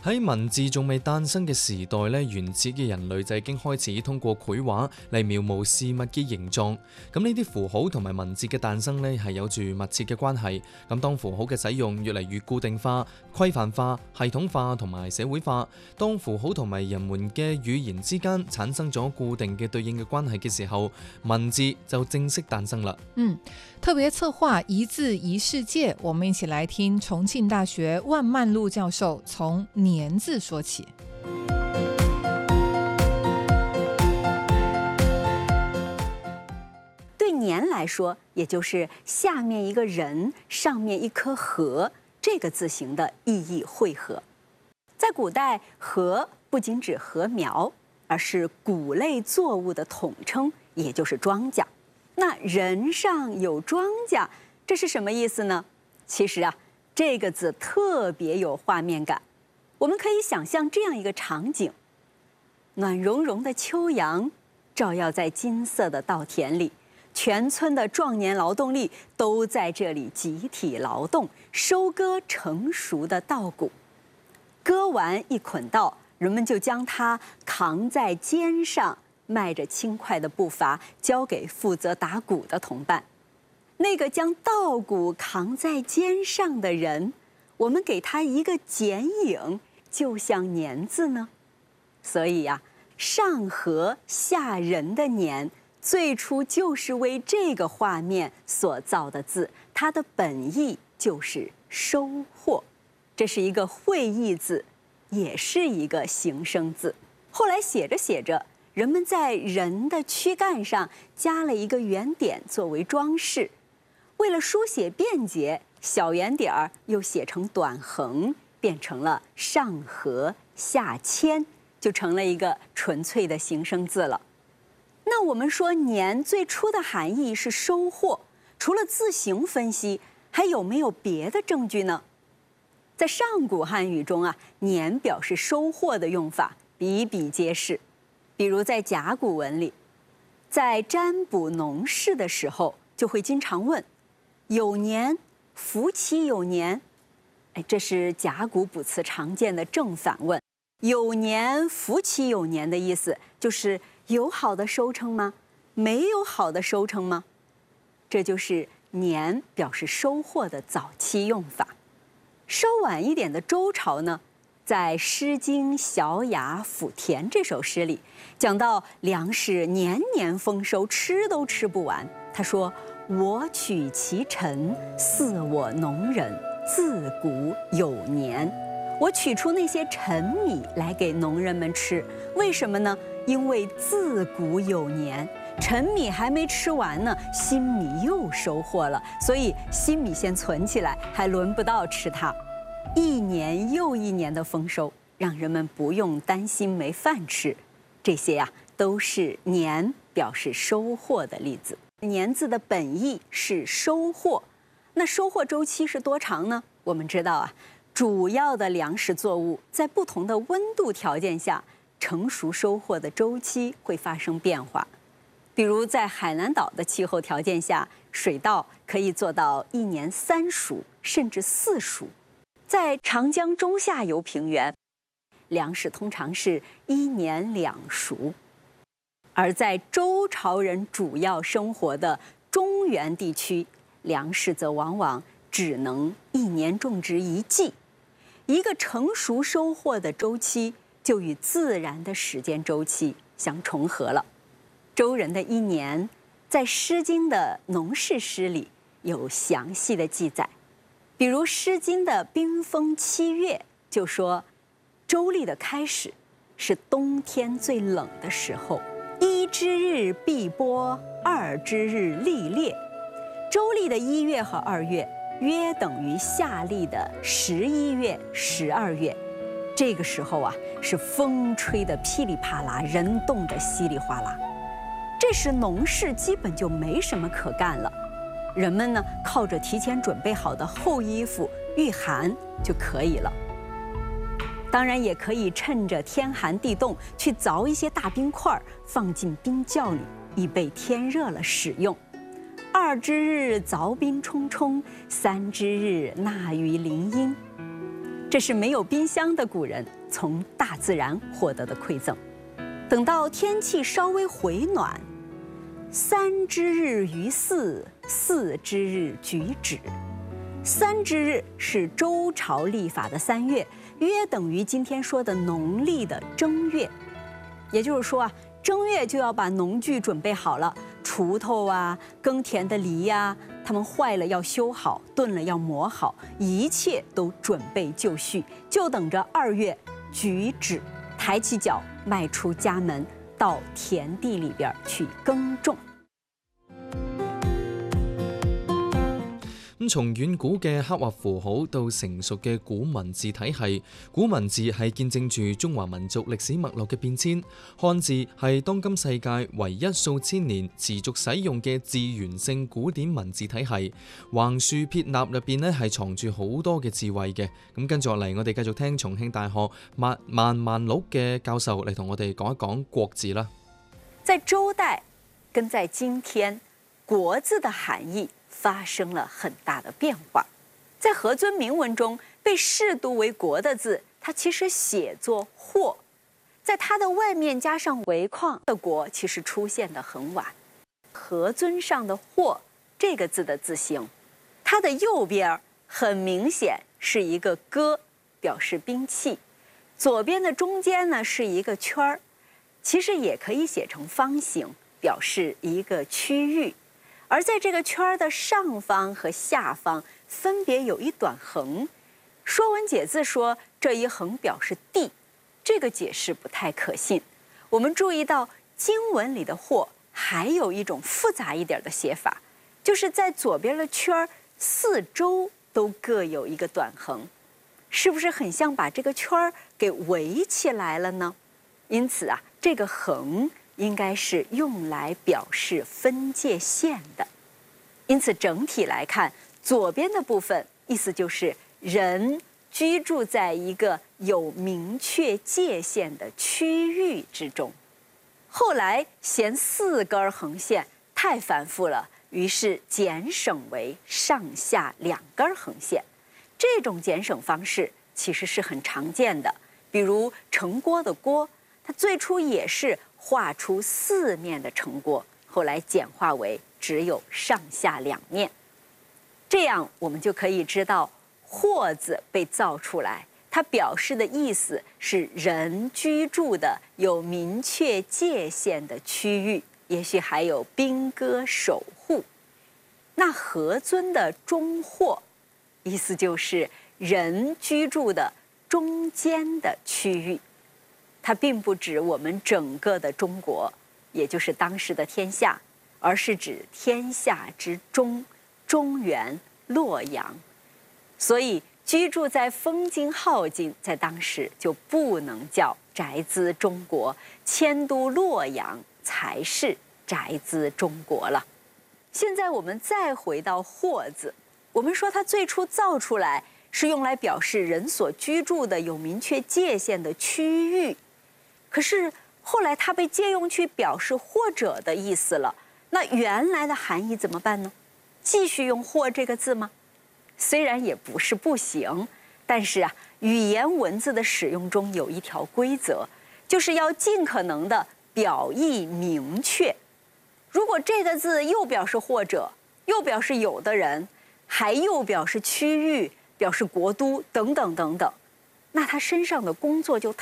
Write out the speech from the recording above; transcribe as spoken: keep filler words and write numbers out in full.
喺文字仲未誕生嘅時代咧，原始嘅人類就已經開始通過繪畫嚟描摹事物嘅形狀。咁呢啲符號同埋文字嘅誕生咧，係有住密切嘅關係。咁當符號嘅使用越嚟越固定化、規範化、系統化同埋社會化，當符號同埋人們嘅語言之間產生咗固定嘅對應嘅關係嘅時候，文字就正式誕生啦。 嗯，特別策劃一字一世界，我們一起來聽重慶大學萬曼璐教授從年字說起。 對年來說，也就是下面一個人，上面一顆禾，這個字形的意義匯合。在古代，禾不僅指禾苗，而是穀類作物的統稱，也就是莊稼。那人上有莊稼，這是什麼意思呢？其實啊，這個字特別有畫面感。我們可以想象這樣一個場景：暖融融的秋陽照耀在金色的稻田裡，全村的壯年勞動力都在這裡集體勞動，收割成熟的稻穀。割完一捆稻，人們就將它扛在肩上，邁着輕快的步伐交給負責打穀的同伴。那個將稻穀扛在肩上的人，我們給他一個剪影，就像年字呢。所以呀、啊，上禾下人的年，最初就是為這個畫面所造的字，它的本意就是收穫。這是一個會意字，也是一個形聲字。後來寫着寫着，人們在人的軀幹上加了一個圓點作為裝飾。為了書寫便捷，小圓點兒又寫成短橫，變成了上禾下謙，就成了一個純粹的形聲字了。那我們說年最初的含義是收穫，除了字形分析，還有沒有別的證據呢？在上古漢語中啊，年表示收穫的用法比比皆是。比如在甲骨文裡，在占卜農事的時候，就會經常問有年，福其有年。哎，這是甲骨卜辭常見的正反問。有年，福其有年的意思就是有好的收成嗎？沒有好的收成嗎？這就是年表示收穫的早期用法。稍晚一點的周朝呢，在《詩經·小雅·撫田》這首詩裡，講到糧食年年豐收，吃都吃不完。他說：“我取其陳，飼我農人，自古有年。”我取出那些陳米來給農人們吃，為什麼呢？因為自古有年，陳米還沒吃完呢，新米又收穫了，所以新米先存起來，還輪不到吃它。一年又一年的豐收，讓人們不用擔心沒飯吃。這些呀、啊，都是年表示收穫的例子。年字的本意是收穫，那收穫週期是多長呢？我們知道啊，主要的糧食作物在不同的溫度條件下，成熟收穫的週期會發生變化。比如在海南島的氣候條件下，水稻可以做到一年三熟，甚至四熟。在長江中下游平原，糧食通常是一年兩熟。而在周朝人主要生活的中原地區，糧食則往往只能一年種植一季。一個成熟收穫的週期就與自然的時間週期相重合了。周人的一年，在《詩經》的農事詩裡有詳細的記載。比如《詩經》的冰封七月就說，周曆的開始是冬天最冷的時候，一之日必播，二之日曆裂。周曆的一月和二月約等於夏曆的十一月、十二月。這個時候啊，是風吹得噼里啪啦，人凍得稀里嘩啦。這時農事基本就沒什麼可幹了。人們呢，靠着提前準備好的厚衣服御寒就可以了。當然，也可以趁着天寒地凍去鑿一些大冰塊，放進冰窖裡，以備天熱了使用。二之日鑿冰充充，三之日納於林蔭。 这是没有冰箱的古人从大自然获得的馈赠。等到天气稍微回暖，三之日于祀，祀之日举止。三之日是周朝历法的三月，约等于今天说的农历的正月。也就是说啊，正月就要把农具准备好了，锄头啊、耕田的犁呀，它们坏了要修好，钝了要磨好，一切都准备就绪，就等着二月举止，抬起脚迈出家门，到田地里边去耕种。 咁從遠古嘅刻畫符號到成熟嘅古文字體系，古文字係見證住中華民族歷史脈絡嘅變遷。漢字係當今世界唯一數千年持續使用嘅字源性古典文字體系。橫豎撇捺入邊咧係藏住好多嘅智慧嘅。咁跟住落嚟，我哋繼續聽重慶大學萬萬萬祿嘅教授嚟同我哋講一講國字啦。 在周代跟在今天，國字的含義發生了很大的變化。在何尊銘文中被視讀為國的字，它其實寫作或，在它的外面加上為框的國，其實出現得很晚。何尊上的或這個字的字形，它的右邊很明顯是一個戈，表示兵器，左邊的中間呢是一個圈兒，其實也可以寫成方形，表示一個區域。而在這個圈的上方和下方分別有一短橫，《說文解字》說這一橫表示地，這個解釋不太可信。我們注意到經文裡的或還有一種複雜一點的寫法，就是在左邊的圈四周都各有一個短橫，是不是很像把這個圈給圍起來了呢？因此啊，這個橫應該是用來表示分界線的，因此整體來看，左邊的部分意思就是人居住在一個有明確界限的區域之中。後來嫌四根橫線太繁複了，於是簡省為上下兩根橫線。這種簡省方式其實是很常見的，比如城郭的郭，它最初也是畫出四面的城郭，後來簡化為只有上下兩面。這樣我們就可以知道或字被造出來，它表示的意思是人居住的有明確界限的區域，也許還有兵戈守護。那何尊的中或，意思就是人居住的中間的區域。它並不指我們整個的中國，也就是當時的天下，而是指天下之中，中原、洛陽。所以居住在風京、镐京，在當時就不能叫宅茲中國，遷都洛陽才是宅茲中國了。現在我們再回到或字，我們說它最初造出來是用來表示人所居住的有明確界限的區域。可是後來它被借用去表示或者的意思了，那原來的含義怎麼辦呢？繼續用或這個字嗎？雖然也不是不行，但是啊，語言文字的使用中有一條規則，就是要盡可能的表意明確。如果這個字又表示或者，又表示有的人，還又表示區域、表示國都等等等等，那他身上的工作就